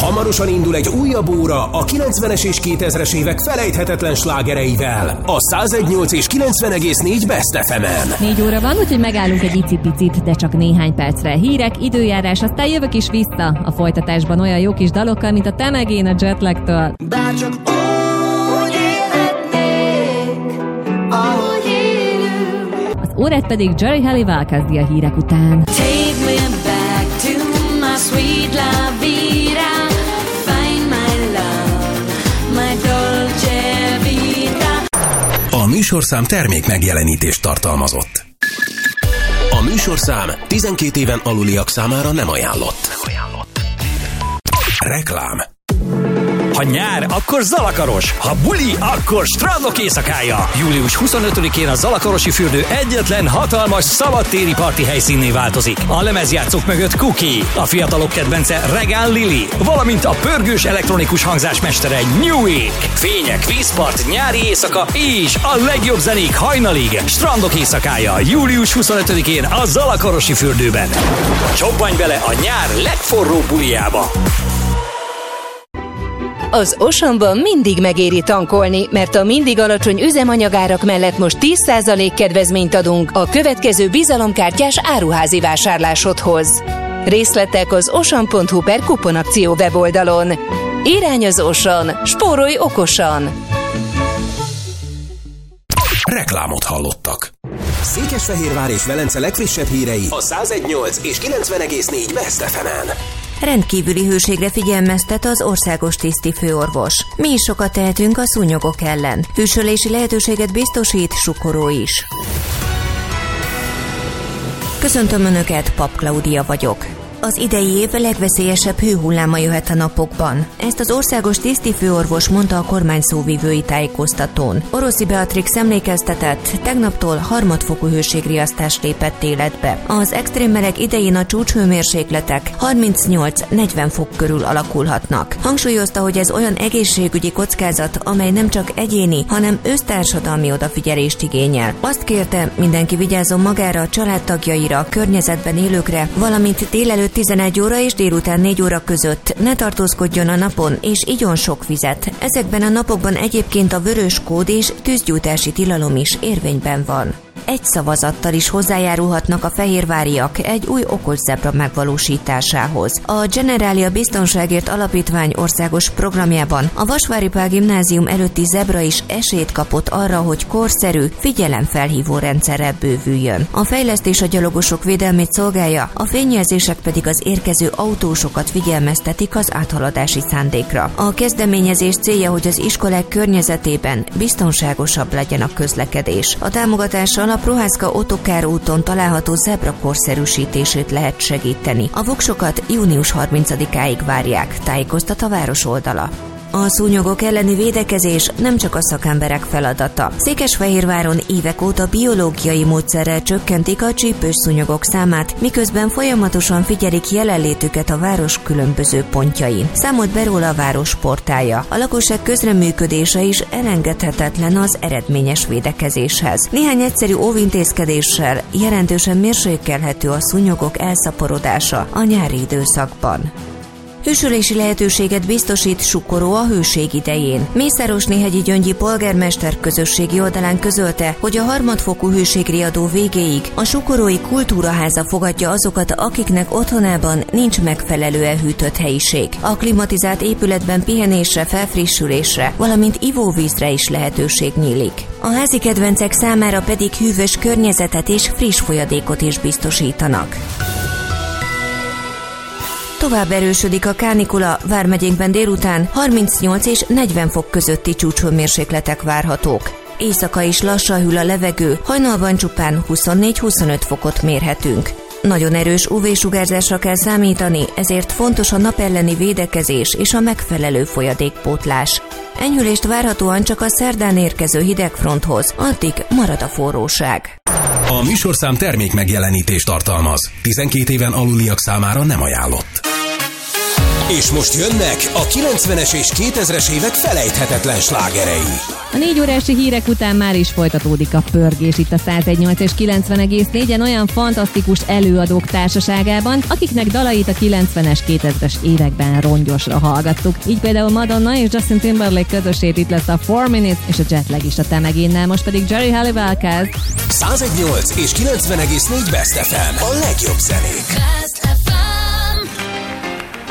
Hamarosan indul egy újabb óra a 90-es és 2000-es évek felejthetetlen slágereivel. A 101.8 és 90,4 Best FM-en. 4 óra van, úgyhogy megállunk egy icipicit, de csak néhány percre. Hírek, időjárás, aztán jövök is vissza a folytatásban olyan jó kis dalokkal, mint a Te meg én a Jetlagtől. Bárcsak úgy élhetnék, ahogy élünk. Az órát pedig Jerry Halliwell kezdi a hírek után. Take me back to my sweet la vida. Find my love, my dolce vita. A műsorszám termék megjelenítést tartalmazott. A műsorszám 12 éven aluliak számára nem ajánlott. Reklám. Ha nyár, akkor Zalakaros. Ha buli, akkor strandok éjszakája. Július 25-én a Zalakarosi fürdő egyetlen hatalmas szabadtéri parti helyszínné változik. A lemezjátszók mögött Cookie, a fiatalok kedvence Regán Lili, valamint a pörgős elektronikus hangzás mestere Newick. Fények, vízpart, nyári éjszaka és a legjobb zenék hajnalig. Strandok éjszakája. Július 25-én a Zalakarosi fürdőben. Csobbanj bele a nyár legforróbb bulijába. Az Oceanban mindig megéri tankolni, mert a mindig alacsony üzemanyagárak mellett most 10% kedvezményt adunk a következő bizalomkártyás áruházi vásárlásodhoz. Részletek az ocean.hu/kuponakció weboldalon. Irány az Ocean, spórolj okosan! Reklámot hallottak. Székesfehérvár és Velence legfrissebb hírei a 101.8 és 90,4 Best FM-en. Rendkívüli hőségre figyelmeztet az országos tisztifőorvos. Mi is sokat tehetünk a szúnyogok ellen. Hűsölési lehetőséget biztosít Sukoró is. Köszöntöm Önöket, Pap Klaudia vagyok. Az idei év legveszélyesebb hőhulláma jöhet a napokban. Ezt az országos tisztifőorvos mondta a kormány szóvivői tájékoztatón. Oroszi Beatrix emlékeztetett, tegnaptól harmadfokú hőségriasztás lépett életbe. Az extrém meleg idején a csúcshőmérsékletek 38-40 fok körül alakulhatnak. Hangsúlyozta, hogy ez olyan egészségügyi kockázat, amely nem csak egyéni, hanem össztársadalmi odafigyelést igényel. Azt kérte, mindenki vigyázzon magára, a családtagjaira, a környezetben élőkre, valamint délelőtt 11 óra és délután 4 óra között ne tartózkodjon a napon, és igyon sok vizet. Ezekben a napokban egyébként a vörös kód és tűzgyújtási tilalom is érvényben van. Egy szavazattal is hozzájárulhatnak a fehérváriak egy új okos zebra megvalósításához. A Generália Biztonságért Alapítvány országos programjában a Vasvári Pál Gimnázium előtti zebra is esélyt kapott arra, hogy korszerű, figyelemfelhívó rendszerrel bővüljön. A fejlesztés a gyalogosok védelmét szolgálja, a fényjelzések pedig az érkező autósokat figyelmeztetik az áthaladási szándékra. A kezdeményezés célja, hogy az iskolák környezetében biztonságosabb legyen a közlekedés. A támogatással a Prohászka Ottokár úton található zebra korszerűsítését lehet segíteni. A voksokat június 30-áig várják, tájékoztat a város oldala. A szúnyogok elleni védekezés nem csak a szakemberek feladata. Székesfehérváron évek óta biológiai módszerrel csökkentik a csípős szúnyogok számát, miközben folyamatosan figyelik jelenlétüket a város különböző pontjain. Számolt be róla a város portálja. A lakosság közreműködése is elengedhetetlen az eredményes védekezéshez. Néhány egyszerű óvintézkedéssel jelentősen mérsékelhető a szúnyogok elszaporodása a nyári időszakban. Hősölési lehetőséget biztosít Sukoró a hőség idején. Mészárosnéhegyi Gyöngyi polgármester közösségi oldalán közölte, hogy a harmadfokú hőségriadó végéig a Sukorói Kultúraháza fogadja azokat, akiknek otthonában nincs megfelelően hűtött helyiség. A klimatizált épületben pihenésre, felfrissülésre, valamint ivóvízre is lehetőség nyílik. A házi kedvencek számára pedig hűvös környezetet és friss folyadékot is biztosítanak. Tovább erősödik a kánikula, vármegyénkben délután 38 és 40 fok közötti csúcshőmérsékletek várhatók. Éjszaka is lassan hűl a levegő, hajnalban csupán 24-25 fokot mérhetünk. Nagyon erős UV-sugárzásra kell számítani, ezért fontos a nap elleni védekezés és a megfelelő folyadékpótlás. Enyhülést várhatóan csak a szerdán érkező hidegfronthoz, addig marad a forróság. A műsorszám termék megjelenítést tartalmaz. 12 éven aluliak számára nem ajánlott. És most jönnek a 90-es és 2000-es évek felejthetetlen slágerei. A 4 órási hírek után már is folytatódik a pörgés itt a 101.8 és 90,4-en olyan fantasztikus előadók társaságában, akiknek dalait a 90-es, 2000-es években rongyosra hallgattuk. Így például Madonna és Justin Timberlake közösét itt lesz a 4 Minutes és a Jetlag is a Te Megénnel, most pedig Jerry Halliwell kezd. 101.8 és 90,4 Best FM. A legjobb zenék.